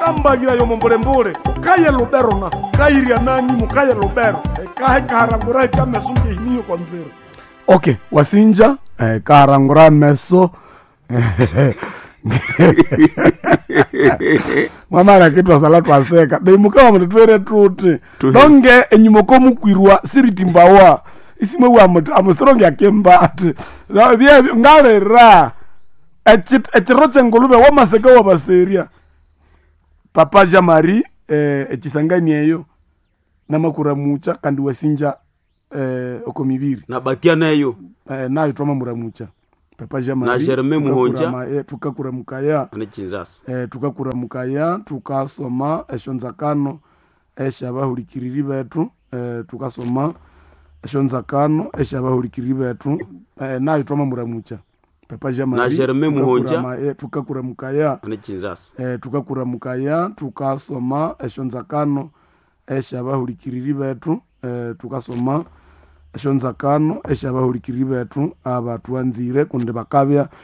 mukambagira yo mumbolembole kaye lubero na kairia nani mukaye lubero kahe kaharangura kamesunge hiniyo kwa mzero. Okay, wasinja kaharangura meso mwamara kitu wasalatu waseka daimukawa mtutwere truti donge enyumoko mukwirwa siritimbawa isimwe wa amustrongi akembati ngarera echiroche ngolube wamaseka wabaseria papa Jean-Marie echisangani eyo namakura mucha kandi wasinja okomibiri nabakia nayo nayo twama muramucha papa Jean-Marie na Germain Muhonja tukakura mukaya anechinzasa tukakura mukaya tukasoma eshonzakano eshabahulikiriri betu tukasoma eshonzakano eshabahulikiriri betu nayo twama muramucha papa Jean-Marie na Germain Muhonja tukakura mukaya anechinzasa tukakura mukaya tukasoma eshonzakano eshabahulikiriri betu tukasoma eshonzakano eshabahulikiriri betu abatuanzire kunde bakabya